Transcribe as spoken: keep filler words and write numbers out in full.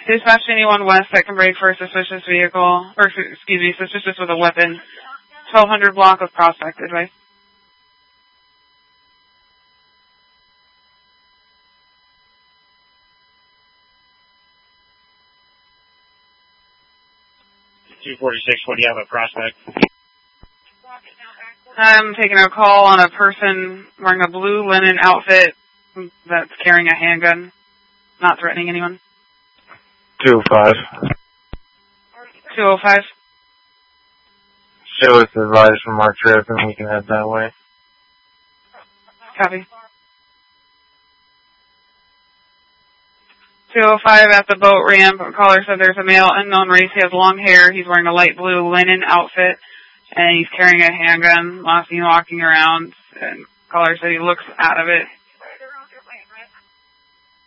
Dispatch anyone west that can break for a suspicious vehicle, or excuse me, suspicious with a weapon. twelve hundred block of Prospect, advice. two forty-six, what do you have at Prospect? I'm taking a call on a person wearing a blue linen outfit that's carrying a handgun, not threatening anyone. two oh five. two oh five. Show us the advice from our trip and we can head that way. Copy. two oh five at the boat ramp. Caller said there's a male unknown race. He has long hair. He's wearing a light blue linen outfit, and he's carrying a handgun. Last seen walking around, and caller said he looks out of it.